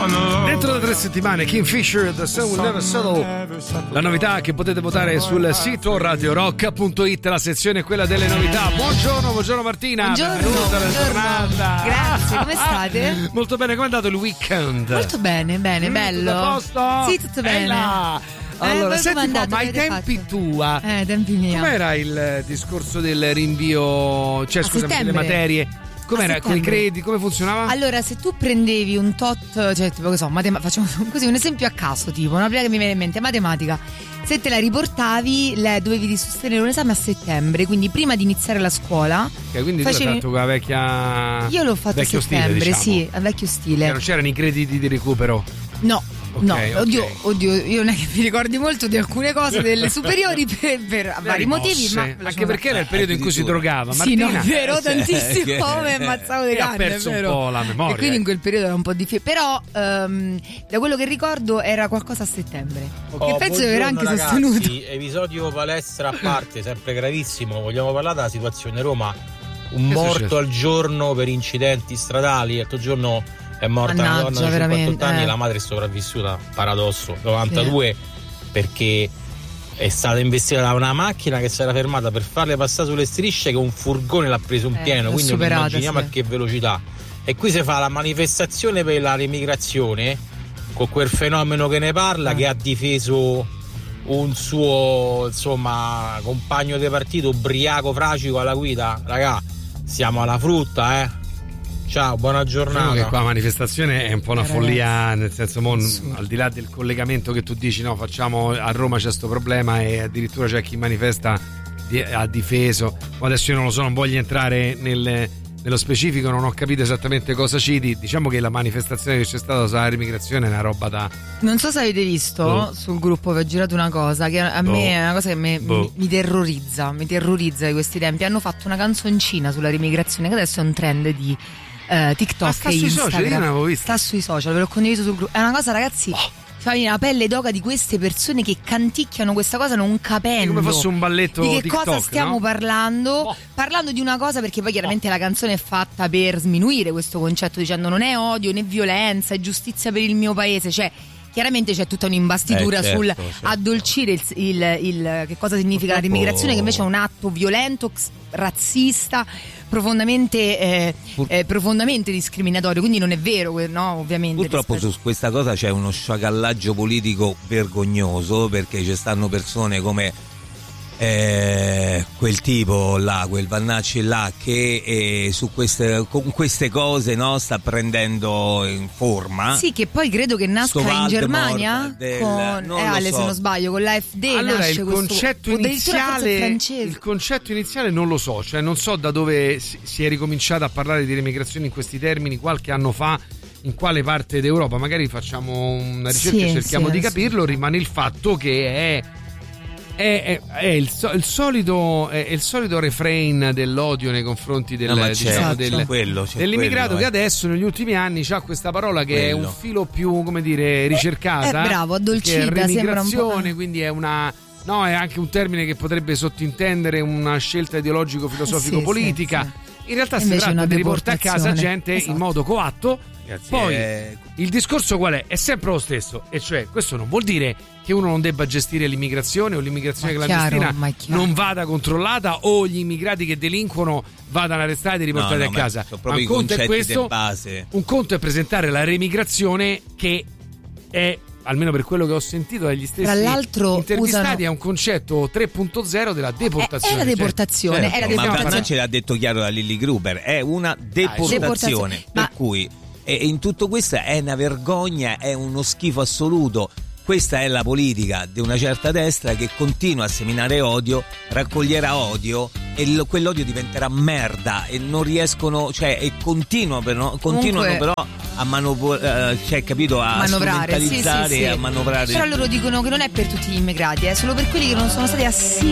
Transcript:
Dentro da 3 settimane Kingfisher, The Sun Will Never Settle, la novità che potete votare sul sito radiorock.it. La sezione è quella delle novità. Buongiorno Martina. Buongiorno. Tornata. Grazie, come state? Molto bene, come è andato il weekend? Molto bene, bello. Tutto a posto? Sì, tutto bene. Allora, senti un po', andato, ma ai tempi fatto? tua, tempi miei. com'era il discorso del rinvio, cioè scusami, delle settembre. materie? Com'era con i crediti? Come funzionava? Allora, se tu prendevi un tot, cioè tipo che so, facciamo così un esempio a caso, tipo una prima che mi viene in mente, matematica. Se te la riportavi, dovevi sostenere un esame a settembre, quindi prima di iniziare la scuola. Okay, quindi tu l'hai fatto con la vecchia. Io l'ho fatto a settembre, stile, diciamo. Sì, a vecchio stile. E non c'erano i crediti di recupero? No. Okay, no, okay. Oddio, io non è che mi ricordi molto di alcune cose delle superiori per vari motivi, ma anche perché era il periodo in cui si drogava. Sì, Martina, no, vero, tantissimo, mi ammazzavo di canne, ha perso un po' la memoria. E quindi in quel periodo era un po' difficile, però da quello che ricordo era qualcosa a settembre. Che penso di aver anche sostenuto. Episodio palestra a parte, sempre gravissimo. Vogliamo parlare della situazione Roma. Un morto al giorno per incidenti stradali. L'altro giorno è morta una donna di 58 anni, la madre è sopravvissuta, paradosso, 92, perché è stata investita da una macchina che si era fermata per farle passare sulle strisce, che un furgone l'ha preso in pieno, quindi immaginiamo a che velocità. E qui si fa la manifestazione per la remigrazione con quel fenomeno che ne parla, che ha difeso un suo compagno di partito ubriaco fracico alla guida. Ragà, siamo alla frutta, Ciao, buona giornata. Diciamo che qua la manifestazione è un po' una follia, nel senso, al di là del collegamento che tu dici, no, facciamo a Roma c'è sto problema e addirittura c'è chi manifesta ha difeso. Adesso io non lo so, non voglio entrare nello specifico, non ho capito esattamente cosa citi. Diciamo che la manifestazione che c'è stata sulla remigrazione è una roba da... Non so se avete visto sul gruppo, vi ho girato una cosa che a me è una cosa che mi terrorizza di questi tempi. Hanno fatto una canzoncina sulla remigrazione che adesso è un trend di TikTok e Instagram. Sta sui social, ve l'ho condiviso sul gruppo. È una cosa, ragazzi, fa venire la pelle d'oca di queste persone che canticchiano questa cosa non capendo come fosse un balletto di che TikTok, cosa stiamo parlando. Parlando di una cosa, perché poi chiaramente la canzone è fatta per sminuire questo concetto, dicendo non è odio né violenza, è giustizia per il mio paese, cioè chiaramente c'è tutta un'imbastitura sul addolcire il che cosa significa la remigrazione, che invece è un atto violento, razzista, profondamente discriminatorio, quindi non è vero, no, ovviamente. Purtroppo su questa cosa c'è uno sciacallaggio politico vergognoso, perché ci stanno persone come quel tipo là, quel Vannacci là, che con queste cose, no, sta prendendo in forma. Sì, che poi credo che nasca in Germania con Ale, se non sbaglio, con l'AfD. Allora il concetto iniziale non lo so, cioè non so da dove si è ricominciato a parlare di remigrazione in questi termini qualche anno fa, in quale parte d'Europa. Magari facciamo una ricerca e cerchiamo di capirlo. Rimane il fatto che è il solito refrain dell'odio nei confronti dell'immigrato, che adesso negli ultimi anni c'ha questa parola che è un filo più, come dire, ricercata. Bravo, addolcita, che è remigrazione, quindi è una... No, è anche un termine che potrebbe sottintendere una scelta ideologico-filosofico-politica. In realtà si tratta di riportare a casa gente in modo coatto. Poi il discorso qual è? È sempre lo stesso, e cioè questo non vuol dire che uno non debba gestire l'immigrazione o l'immigrazione clandestina non vada controllata, o gli immigrati che delinquono vadano arrestati e riportati a casa. Ma un conto è questo, un conto è presentare la remigrazione, che è, almeno per quello che ho sentito dagli stessi intervistati, è un concetto 3.0 della deportazione. È la deportazione. Ma Vannacci l'ha detto chiaro da Lilli Gruber, è una deportazione. Per cui in tutto questo è una vergogna, è uno schifo assoluto. Questa è la politica di una certa destra che continua a seminare odio, raccoglierà odio e quell'odio diventerà merda e non riescono, cioè, e continuano però a manovrare, strumentalizzare e a manovrare. Però loro dicono che non è per tutti gli immigrati, è solo per quelli che non sono stati assimilati